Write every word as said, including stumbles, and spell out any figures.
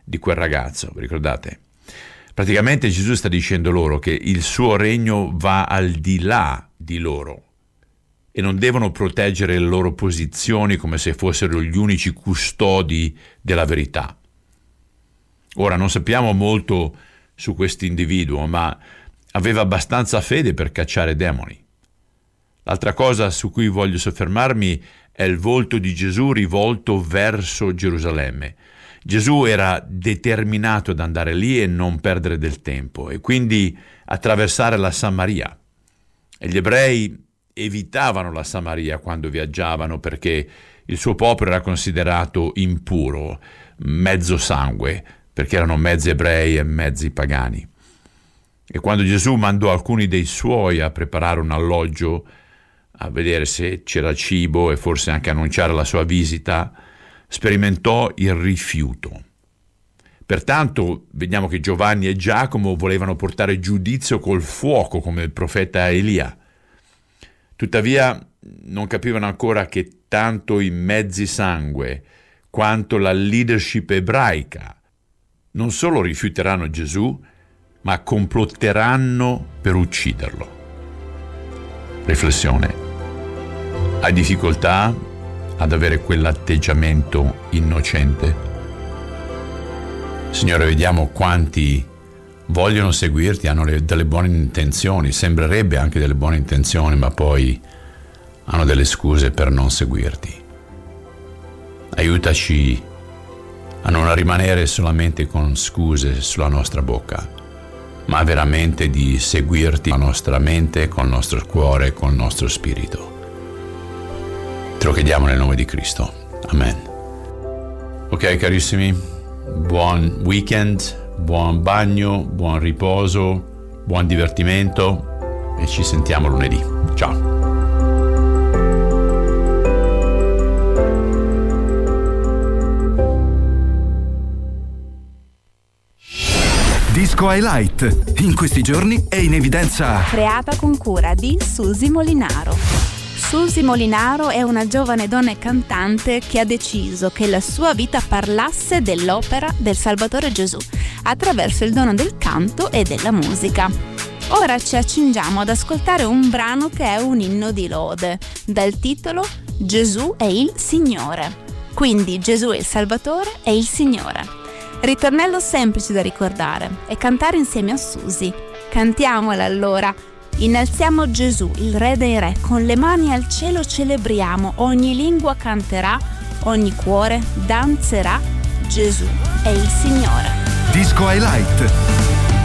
di quel ragazzo, vi ricordate? Praticamente Gesù sta dicendo loro che il suo regno va al di là di loro e non devono proteggere le loro posizioni come se fossero gli unici custodi della verità. Ora, non sappiamo molto su questo individuo, ma aveva abbastanza fede per cacciare demoni. L'altra cosa su cui voglio soffermarmi è il volto di Gesù rivolto verso Gerusalemme. Gesù era determinato ad andare lì e non perdere del tempo e quindi attraversare la Samaria. E gli ebrei evitavano la Samaria quando viaggiavano perché il suo popolo era considerato impuro, mezzo sangue, perché erano mezzi ebrei e mezzi pagani. E quando Gesù mandò alcuni dei suoi a preparare un alloggio, a vedere se c'era cibo e forse anche annunciare la sua visita, sperimentò il rifiuto. Pertanto vediamo che Giovanni e Giacomo volevano portare giudizio col fuoco come il profeta Elia. Tuttavia non capivano ancora che tanto i mezzi sangue quanto la leadership ebraica non solo rifiuteranno Gesù, ma complotteranno per ucciderlo. Riflessione. Hai difficoltà ad avere quell'atteggiamento innocente? Signore, vediamo quanti vogliono seguirti, hanno le, delle buone intenzioni, sembrerebbe anche delle buone intenzioni, ma poi hanno delle scuse per non seguirti. Aiutaci a non rimanere solamente con scuse sulla nostra bocca, ma veramente di seguirti con la nostra mente, con il nostro cuore, con il nostro spirito. Te lo chiediamo nel nome di Cristo. Amen. Ok, carissimi, buon weekend, buon bagno, buon riposo, buon divertimento e ci sentiamo lunedì. Ciao. Disco Highlight. In questi giorni è in evidenza. Creata con cura di Susi Molinaro. Susi Molinaro è una giovane donna e cantante che ha deciso che la sua vita parlasse dell'opera del Salvatore Gesù attraverso il dono del canto e della musica. Ora ci accingiamo ad ascoltare un brano che è un inno di lode, dal titolo Gesù è il Signore. Quindi Gesù è il Salvatore e il Signore. Ritornello semplice da ricordare e cantare insieme a Susi. Cantiamola allora. Innalziamo Gesù, il Re dei Re, con le mani al cielo celebriamo, ogni lingua canterà, ogni cuore danzerà, Gesù è il Signore. Disco Highlight.